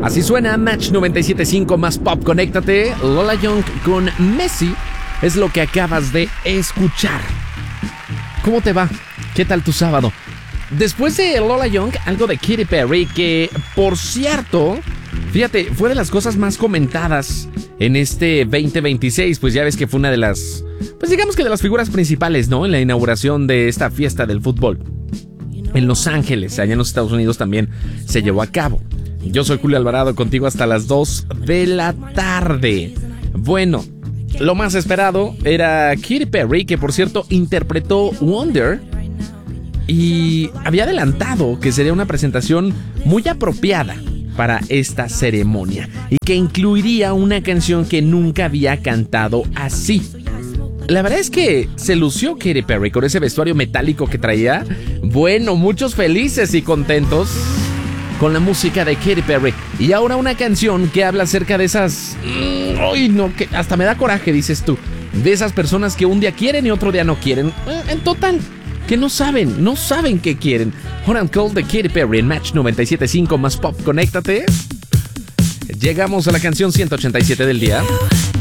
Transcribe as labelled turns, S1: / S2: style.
S1: Así suena Match 97.5 más pop. Conéctate. Lola Young con Messi es lo que acabas de escuchar. ¿Cómo te va? ¿Qué tal tu sábado? Después de Lola Young, algo de Katy Perry, que por cierto, fíjate, fue de las cosas más comentadas en este 2026, pues ya ves que fue una de las, pues digamos que de las figuras principales, ¿no? En la inauguración de esta fiesta del fútbol. En Los Ángeles, allá en los Estados Unidos también se llevó a cabo. Yo soy Julio Alvarado, contigo hasta las 2 de la tarde. Bueno, lo más esperado era Katy Perry, que por cierto interpretó Wonder y había adelantado que sería una presentación muy apropiada para esta ceremonia y que incluiría una canción que nunca había cantado así. La verdad es que se lució Katy Perry con ese vestuario metálico que traía. Bueno, muchos felices y contentos con la música de Katy Perry. Y ahora una canción que habla acerca de esas... ¡Ay, no! Que hasta me da coraje, dices tú. De esas personas que un día quieren y otro día no quieren. En total, que no saben qué quieren. Hot and Cold de Katy Perry en Match 97.5 más pop. Conéctate. Llegamos a la canción 187 del día.